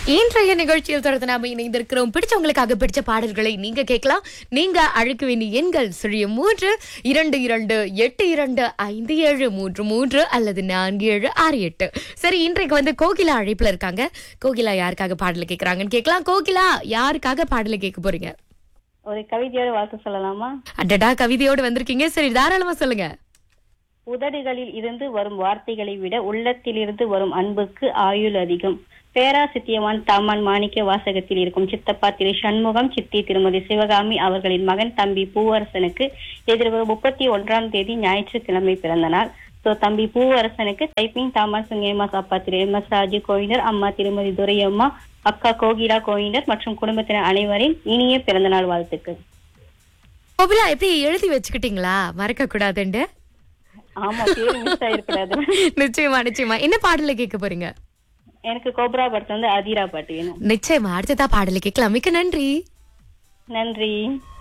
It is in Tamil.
இன்றைய நிகழ்ச்சியில் தொடர்ந்து நாம இணைந்திருக்கிறோம். பிடிச்சவங்களுக்காக பிடிச்ச பாடல்களை நீங்க கேட்கலாம். நீங்க அழைக்க வேண்டிய எண்கள் 322825733 அல்லது 4768. சரி, இன்றைக்கு கோகிலா அழைப்புல இருக்காங்க. கோகிலா யாருக்காக பாடல் கேட்கறாங்கன்னு கேட்கலாம். கோகிலா, யாருக்காக பாடலை கேட்க போறீங்க? ஒரு கவிதையோட வாழ்த்து சொல்லலாமா? அடடா, கவிதையோடு வந்திருக்கீங்க. சரி, தாராளமா சொல்லுங்க. உதடுகளில் இருந்து வரும் வார்த்தைகளை விட உள்ளத்திலிருந்து வரும் அன்புக்கு ஆயுள் அதிகம். பேரா சித்தியவான் தாமான் மாணிக்க வாசகத்தில் இருக்கும் சித்தப்பா திரு சண்முகம், சித்தி திருமதி சிவகாமி அவர்களின் மகன் தம்பி பூவரசனுக்கு எதிர்வரும் 31ஆம் தேதி ஞாயிற்றுக்கிழமை பிறந்த நாள். தம்பி பூவரசனுக்கு டைப்பிங் தாமான் சுங்கேமாஸ் அப்பா திரு எம் எஸ் ராஜு கோயினர், அம்மா திருமதி துரையம்மா, அக்கா கோகிலா கோயினர் மற்றும் குடும்பத்தினர் அனைவரின் இனிய பிறந்தநாள் வாழ்த்துக்கள். கோகிலா, எப்படி எழுதி வச்சுக்கிட்டீங்களா? மறக்க கூடாதுண்டு. ஆமா, பேரு மிஸ் ஆயிருக்கூடாது. நிச்சயமா நிச்சயமா. என்ன பாடலை கேட்க போறீங்க? எனக்கு கோப்ரா படத்துல அதிரா பாட்டு வேணும். நிச்சயமா அடுத்ததா பாடலை கேட்கலாம். மிக்க நன்றி. நன்றி.